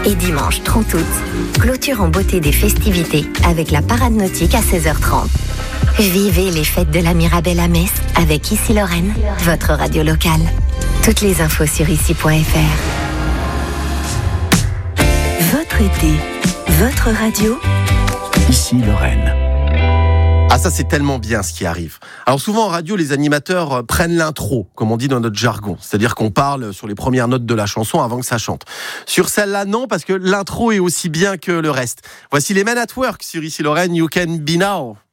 Et dimanche 30 août, clôture en beauté des festivités avec la parade nautique à 16h30. Vivez les fêtes de la Mirabelle à Metz avec Ici Lorraine, votre radio locale. Toutes les infos sur ici.fr. Votre été, votre radio. Ici Lorraine. Ah, ça c'est tellement bien ce qui arrive. Alors souvent en radio, les animateurs prennent l'intro, comme on dit dans notre jargon. C'est-à-dire qu'on parle sur les premières notes de la chanson avant que ça chante. Sur celle-là, non, parce que l'intro est aussi bien que le reste. Voici les Men at Work sur Ici Lorraine, You Can Be Now.